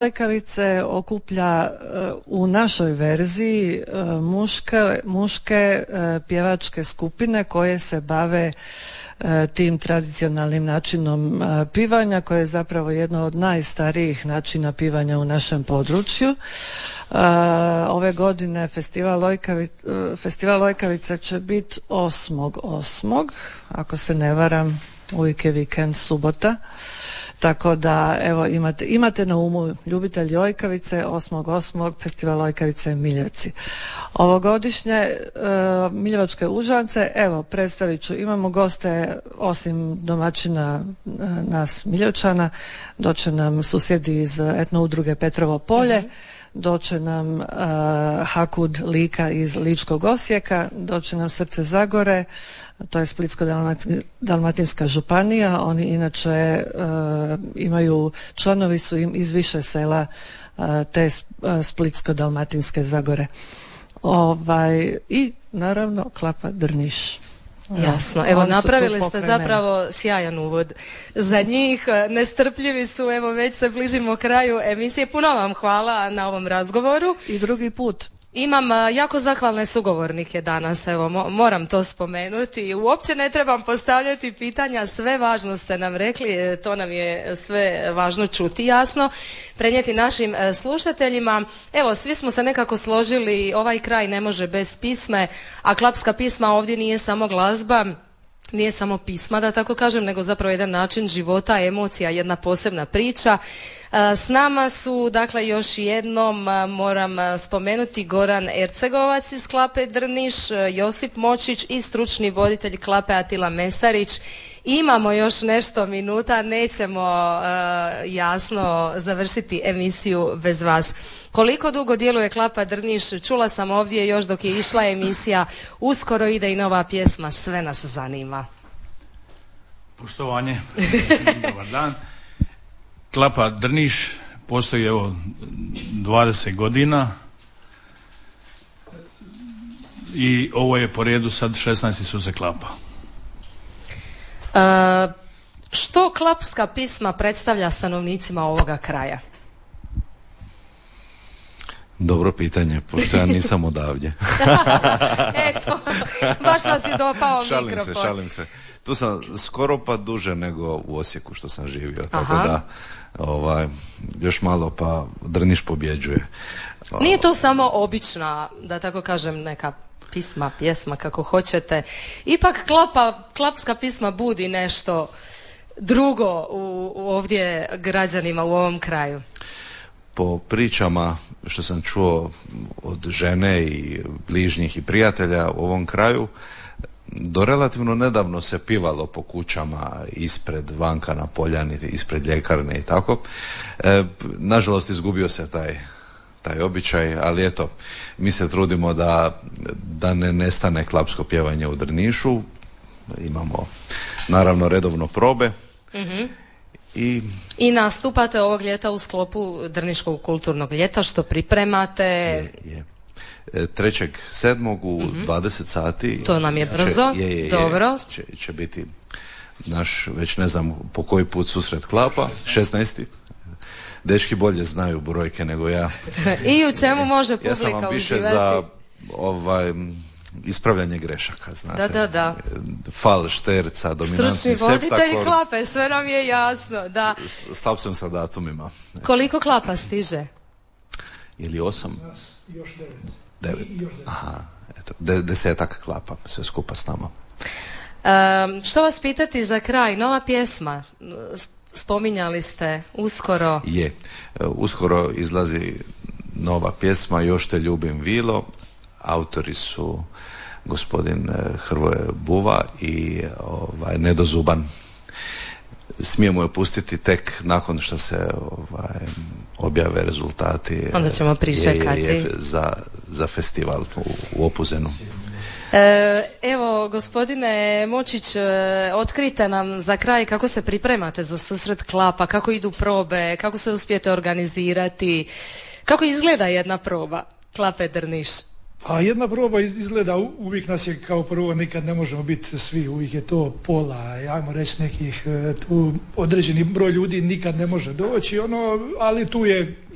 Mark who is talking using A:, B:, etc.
A: Lojkavice okuplja u našoj verziji muške pjevačke skupine koje se bave tim tradicionalnim načinom pivanja, koje je zapravo jedno od najstarijih načina pivanja u našem području. Ove godine Festival Lojkavica će biti 8.8. ako se ne varam, uvijek je vikend, subota. Tako da, evo, imate na umu ljubitelji Lojkavice, 8.8. Festival Lojkavice Miljevci. Ovogodišnje Miljevačke Užance, evo, predstavit ću, imamo goste, osim domaćina nas Miljevčana, doće nam susjedi iz etno udruge Petrovo Polje, doće nam Hakud Lika iz Ličkog Osijeka, doće nam Srce Zagore, to je Splitsko-dalmatinska županija. Oni inače imaju, članovi su im iz više sela te Splitsko-dalmatinske Zagore. I naravno Klapa Drniš.
B: Jasno, evo napravili ste zapravo sjajan uvod za njih, nestrpljivi su, evo već se bližimo kraju emisije. Puno vam hvala na ovom razgovoru.
A: I drugi put.
B: Imam jako zahvalne sugovornike danas, evo moram to spomenuti. Uopće ne trebam postavljati pitanja, sve važno ste nam rekli, to nam je sve važno čuti, jasno, prenijeti našim slušateljima. Evo, svi smo se nekako složili, ovaj kraj ne može bez pisme, a klapska pisma ovdje nije samo glazba, nije samo pisma, da tako kažem, nego zapravo jedan način života, emocija, jedna posebna priča. S nama su, dakle, još jednom moram spomenuti Goran Ercegovac iz Klape Drniš, Josip Močić i stručni voditelj Klape Atila Mesarić. Imamo još nešto minuta, nećemo jasno završiti emisiju bez vas. Koliko dugo djeluje Klapa Drniš? Čula sam ovdje još dok je išla emisija, uskoro ide i nova pjesma, sve nas zanima.
C: Poštovanje, dobar dan. Klapa Drniš postoji evo 20 godina i ovo je po redu sad 16. suze klapa.
B: Što klapska pisma predstavlja stanovnicima ovoga kraja?
D: Dobro pitanje, pošto ja nisam odavdje.
B: Eto, baš vas je dopao mikrofon.
D: Šalim se. Tu sam skoro pa duže nego u Osijeku što sam živio, tako da još malo pa Drniš pobjeđuje.
B: Nije to samo obična, da tako kažem, neka pisma, pjesma, kako hoćete. Ipak klapska pisma budi nešto drugo u ovdje građanima u ovom kraju.
D: Po pričama što sam čuo od žene i bližnjih i prijatelja u ovom kraju, do relativno nedavno se pivalo po kućama ispred vanka na Poljani, ispred ljekarne i tako. Nažalost izgubio se taj običaj, ali eto, mi se trudimo da ne nestane klapsko pjevanje u Drnišu. Imamo naravno redovno probe.
B: I nastupate ovog ljeta u sklopu Drniškog kulturnog ljeta, što pripremate?
D: Je. 3.7. u 20 sati.
B: To nam je brzo, dobro.
D: Će biti naš, već ne znam po koji put susret klapa, 16. Dečki bolje znaju brojke nego ja.
B: I u čemu može publika uživati?
D: Ja sam vam više za ispravljanje grešaka, znate.
B: Da.
D: Fal, šterca, dominantni
B: stručni voditelj klape, sve nam je jasno, da.
D: Slab sam sa datumima.
B: Koliko klapa stiže?
D: Ili 8?
E: Još
D: 9. Aha, eto, 10 klapa, sve skupa s nama.
B: Što vas pitati za kraj? Nova pjesma, spominjali ste, uskoro.
D: Uskoro izlazi nova pjesma, Još te ljubim Vilo. Autori su gospodin Hrvoje Buva i Nedo Zuban. Smijemo je pustiti tek nakon što se objave rezultati.
B: Onda ćemo pričekati
D: za festival u Opuzenu.
B: Evo, gospodine Močić, otkrite nam za kraj kako se pripremate za susret klapa, kako idu probe, kako se uspijete organizirati, kako izgleda jedna proba Klape Drniš.
E: A jedna proba izgleda, uvijek nas je kao prvo, nikad ne možemo biti svi, uvijek je to pola, ajmo reći nekih, tu određeni broj ljudi nikad ne može doći, ali tu je